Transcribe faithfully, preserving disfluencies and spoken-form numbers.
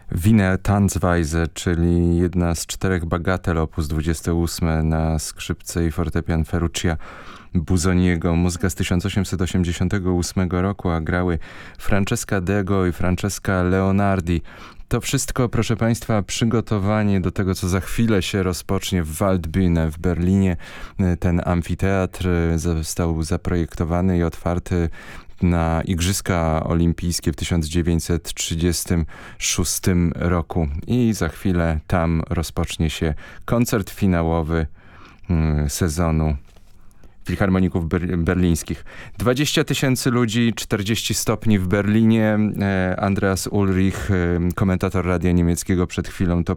Wiener Tanzweise, czyli jedna z czterech bagatel opus dwadzieścia osiem na skrzypce i fortepian Ferruccia Busoniego. Muzyka z tysiąc osiemset osiemdziesiątego ósmego roku, a grały Francesca Dego i Francesca Leonardi. To wszystko, proszę Państwa, przygotowanie do tego, co za chwilę się rozpocznie w Waldbühne w Berlinie. Ten amfiteatr został zaprojektowany i otwarty na Igrzyska Olimpijskie w tysiąc dziewięćset trzydziestym szóstym roku. I za chwilę tam rozpocznie się koncert finałowy sezonu Filharmoników ber- berlińskich. dwadzieścia tysięcy ludzi, czterdzieści stopni w Berlinie. Andreas Ulrich, komentator radia niemieckiego, przed chwilą to